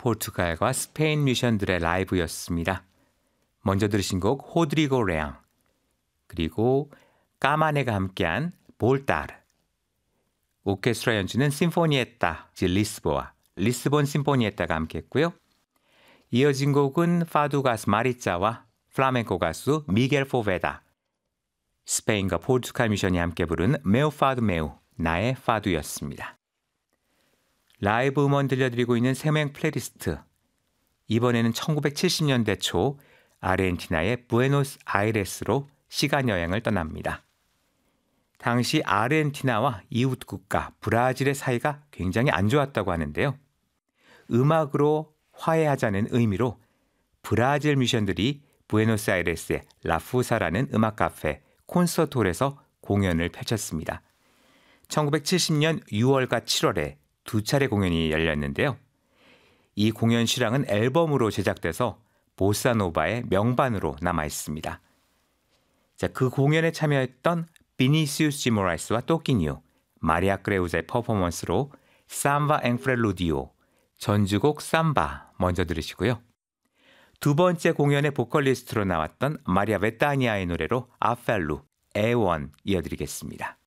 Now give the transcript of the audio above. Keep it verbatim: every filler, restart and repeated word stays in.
포르투갈과 스페인 뮤지션들의 라이브였습니다. 먼저 들으신 곡 호드리고 레앙, 그리고 까마네가 함께한 볼타르, 오케스트라 연주는 심포니에타 지 리스보아, 리스본 심포니에타가 함께했고요. 이어진 곡은 파두 가수 마리짜와 플라멩코 가수 미겔 포베다, 스페인과 포르투갈 뮤지션이 함께 부른 메우 파두 메우, 나의 파두였습니다. 라이브 음원 들려드리고 있는 생명 플레이리스트, 이번에는 천구백칠십 년대 초 아르헨티나의 부에노스아이레스로 시간여행을 떠납니다. 당시 아르헨티나와 이웃 국가 브라질의 사이가 굉장히 안 좋았다고 하는데요. 음악으로 화해하자는 의미로 브라질 뮤지션들이 부에노스아이레스의 라푸사라는 음악 카페 콘서트홀에서 공연을 펼쳤습니다. 천구백칠십 년 유월과 칠월에 두 차례 공연이 열렸는데요. 이 공연 실황은 앨범으로 제작돼서 보사노바의 명반으로 남아 있습니다. 자, 그 공연에 참여했던 비니시우스 지모라이스와 또끼뉴, 마리아 크레우자의 퍼포먼스로 삼바 eng 프렐루디오, 전주곡 삼바 먼저 들으시고요. 두 번째 공연의 보컬리스트로 나왔던 마리아 베타니아의 노래로 아펠루, 애원 이어드리겠습니다.